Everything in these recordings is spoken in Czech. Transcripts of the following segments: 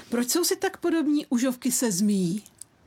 Proč jsou si tak podobní užovky se zmíjí?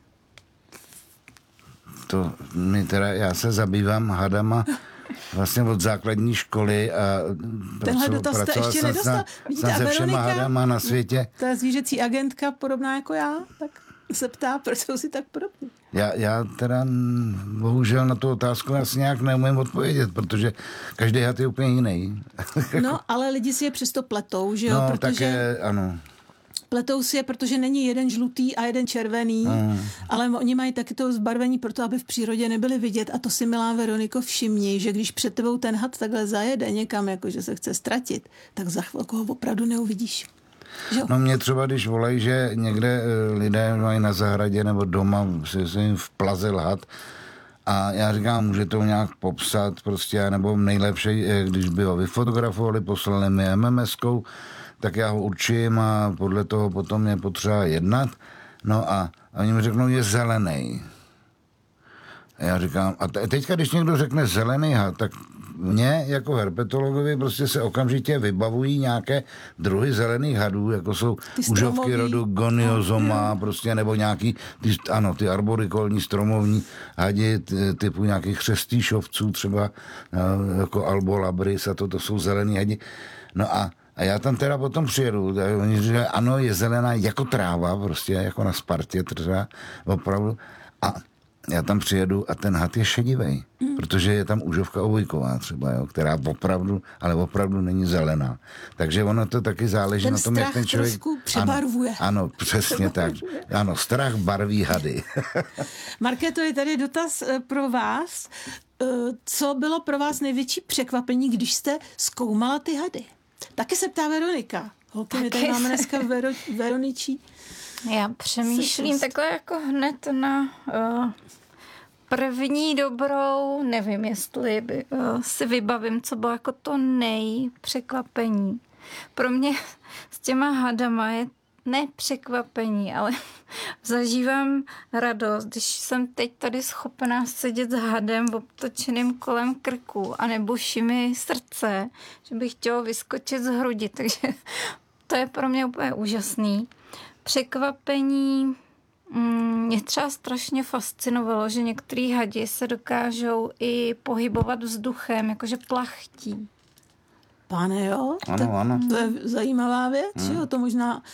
Já se zabývám hadama vlastně od základní školy a tenhle dotaz jste ještě nedostal. Vidíte, se všema hadama na světě. Ta zvířecí agentka podobná jako já, tak se ptá, proč jsou si tak podobní. Já teda bohužel na tu otázku asi nějak neumím odpovědět, protože každý had je úplně jiný. No, ale lidi si je přesto pletou, že jo? No, protože také, ano. Pletou si je, protože není jeden žlutý a jeden červený, ale oni mají taky to zbarvení proto, aby v přírodě nebyli vidět. A to si, milá Veroniko, všimni, že když před tebou ten had takhle zajede někam, jakože se chce ztratit, tak za chvilku ho opravdu neuvidíš. No mě třeba, když volají, že někde lidé mají na zahradě nebo doma se jim v Plaze had, a já říkám, může to nějak popsat prostě, nebo nejlepší, když by ho vyfotografovali, poslali mi MMS-kou, tak já ho určím a podle toho potom je potřeba jednat. No a oni mi řeknou, je zelený. A já říkám, a teďka, když někdo řekne zelený had, tak mně jako herpetologovi prostě se okamžitě vybavují nějaké druhy zelených hadů, jako jsou užovky rodu Goniozoma, prostě, nebo nějaký, ty arborikolní stromovní hadi typu nějakých chřestýšovců, třeba jako Albolabris, a to jsou zelený hadi. No a já tam teda potom přijedu, oni říkají, ano, je zelená jako tráva, prostě jako na Spartě třeba, opravdu. A já tam přijedu a ten had je šedivej, protože je tam užovka ovojková třeba, jo, která opravdu není zelená. Takže ono to taky záleží na tom, jak ten člověk... trošku přebarvuje. Ano, přesně tak. Ano, strach barví hady. Markéto, je tady dotaz pro vás. Co bylo pro vás největší překvapení, když jste zkoumala ty hady? Taky se ptá Veronika. Holky, my tady máme dneska Veroničí. Já přemýšlím takhle jako hned na první dobrou, nevím, jestli si vybavím, co bylo jako to nejpřekvapení. Pro mě s těma hadama je ne překvapení, ale zažívám radost, když jsem teď tady schopná sedět s hadem obtočeným kolem krku a nebuší mi srdce, že bych chtěla vyskočit z hrudi, takže to je pro mě úplně úžasný. Překvapení mě třeba strašně fascinovalo, že některý hadi se dokážou i pohybovat vzduchem, jakože plachtí. Pane, jo? Ano. To je zajímavá věc, jo? To možná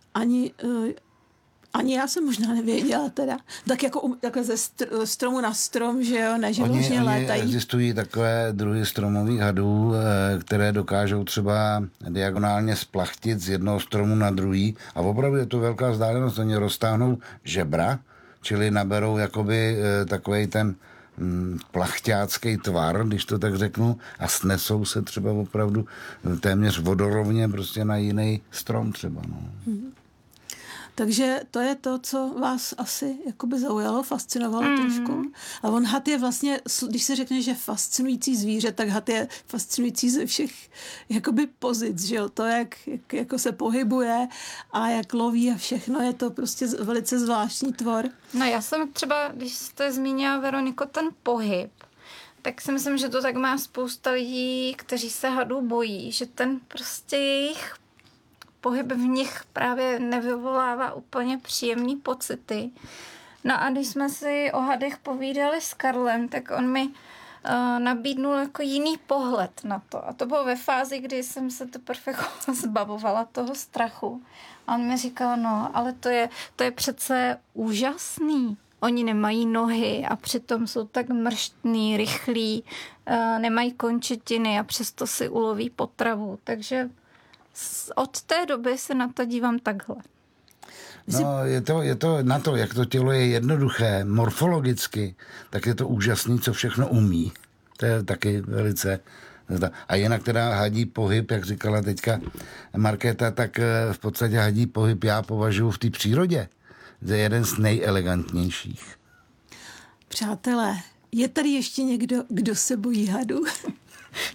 ani já jsem možná nevěděla teda. Tak jako takhle ze stromu na strom, že jo, ne, že vlastně létají. Existují takové druhy stromových hadů, které dokážou třeba diagonálně splachtit z jednoho stromu na druhý a opravdu je to velká vzdálenost. Oni roztáhnou žebra, čili naberou jakoby takovej ten plachťácký tvar, když to tak řeknu, a snesou se třeba opravdu téměř vodorovně prostě na jiný strom třeba. No. Takže to je to, co vás asi jakoby zaujalo, fascinovalo trošku. A on had je vlastně, když se řekne, že fascinující zvíře, tak had je fascinující ze všech jakoby pozic, že jo? To, jak jako se pohybuje a jak loví a všechno, je to prostě velice zvláštní tvor. No já jsem třeba, když jste zmínila, Veroniko, ten pohyb, tak si myslím, že to tak má spousta lidí, kteří se hadů bojí, že ten prostě jejich pohyb v nich právě nevyvolává úplně příjemný pocity. No a když jsme si o hadech povídali s Karlem, tak on mi nabídnul jako jiný pohled na to. A to bylo ve fázi, kdy jsem se teprve zbavovala toho strachu. A on mi říkal, no, ale to je přece úžasný. Oni nemají nohy a přitom jsou tak mrštný, rychlí, nemají končetiny a přesto si uloví potravu. Takže od té doby se na to dívám takhle. No, je to na to, jak to tělo je jednoduché, morfologicky, tak je to úžasný, co všechno umí. To je taky velice... A jinak teda hadí pohyb, jak říkala teďka Markéta, tak v podstatě hadí pohyb já považuji v té přírodě za jeden z nejelegantnějších. Přátelé, je tady ještě někdo, kdo se bojí hadů?